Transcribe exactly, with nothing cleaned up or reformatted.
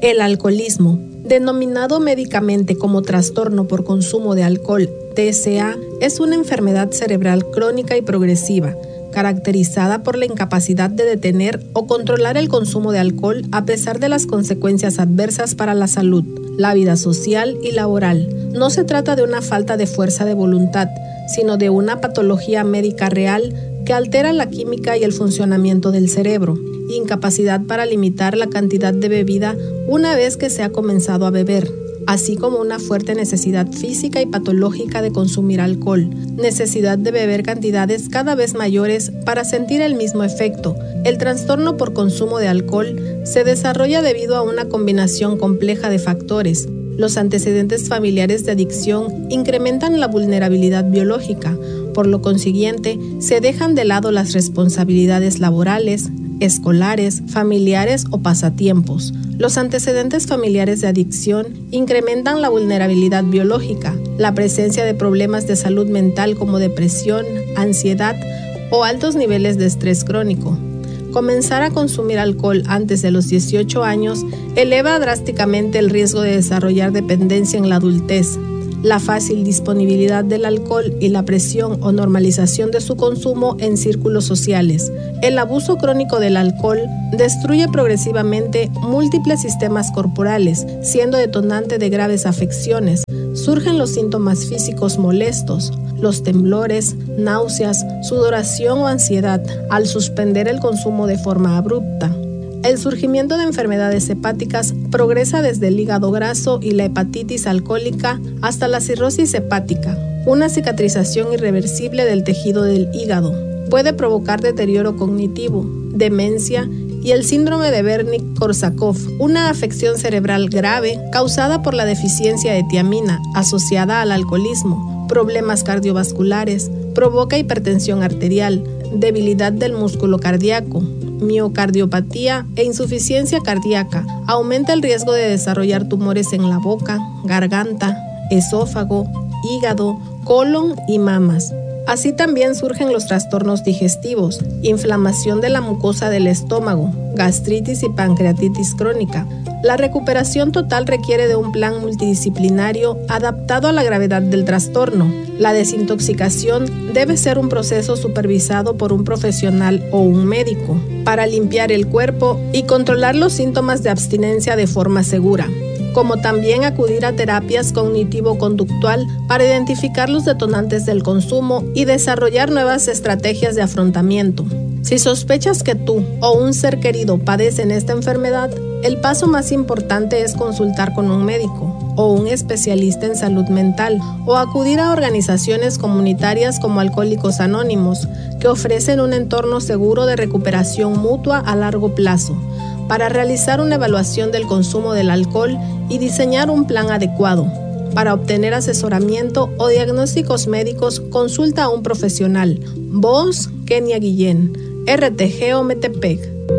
El alcoholismo, denominado médicamente como trastorno por consumo de alcohol, T C A, es una enfermedad cerebral crónica y progresiva, caracterizada por la incapacidad de detener o controlar el consumo de alcohol a pesar de las consecuencias adversas para la salud, la vida social y laboral. No se trata de una falta de fuerza de voluntad, sino de una patología médica real que altera la química y el funcionamiento del cerebro, incapacidad para limitar la cantidad de bebida una vez que se ha comenzado a beber, así como una fuerte necesidad física y patológica de consumir alcohol, necesidad de beber cantidades cada vez mayores para sentir el mismo efecto. El trastorno por consumo de alcohol se desarrolla debido a una combinación compleja de factores. Los antecedentes familiares de adicción incrementan la vulnerabilidad biológica, por lo consiguiente, se dejan de lado las responsabilidades laborales, escolares, familiares o pasatiempos. Los antecedentes familiares de adicción incrementan la vulnerabilidad biológica, la presencia de problemas de salud mental como depresión, ansiedad o altos niveles de estrés crónico. Comenzar a consumir alcohol antes de los dieciocho años eleva drásticamente el riesgo de desarrollar dependencia en la adultez. La fácil disponibilidad del alcohol y la presión o normalización de su consumo en círculos sociales. El abuso crónico del alcohol destruye progresivamente múltiples sistemas corporales, siendo detonante de graves afecciones. Surgen los síntomas físicos molestos, los temblores, náuseas, sudoración o ansiedad al suspender el consumo de forma abrupta. El surgimiento de enfermedades hepáticas progresa desde el hígado graso y la hepatitis alcohólica hasta la cirrosis hepática, una cicatrización irreversible del tejido del hígado. Puede provocar deterioro cognitivo, demencia y el síndrome de Wernicke-Korsakoff, una afección cerebral grave causada por la deficiencia de tiamina asociada al alcoholismo, problemas cardiovasculares, provoca hipertensión arterial, debilidad del músculo cardíaco, miocardiopatía e insuficiencia cardíaca. Aumenta el riesgo de desarrollar tumores en la boca, garganta, esófago, hígado, colon y mamas. Así también surgen los trastornos digestivos, inflamación de la mucosa del estómago, gastritis y pancreatitis crónica. La recuperación total requiere de un plan multidisciplinario adaptado a la gravedad del trastorno. La desintoxicación debe ser un proceso supervisado por un profesional o un médico para limpiar el cuerpo y controlar los síntomas de abstinencia de forma segura, como también acudir a terapias cognitivo-conductual para identificar los detonantes del consumo y desarrollar nuevas estrategias de afrontamiento. Si sospechas que tú o un ser querido padecen esta enfermedad, el paso más importante es consultar con un médico o un especialista en salud mental o acudir a organizaciones comunitarias como Alcohólicos Anónimos, que ofrecen un entorno seguro de recuperación mutua a largo plazo, para realizar una evaluación del consumo del alcohol y diseñar un plan adecuado. Para obtener asesoramiento o diagnósticos médicos, consulta a un profesional. Voz, Kenia Guillén, R T G Ometepec.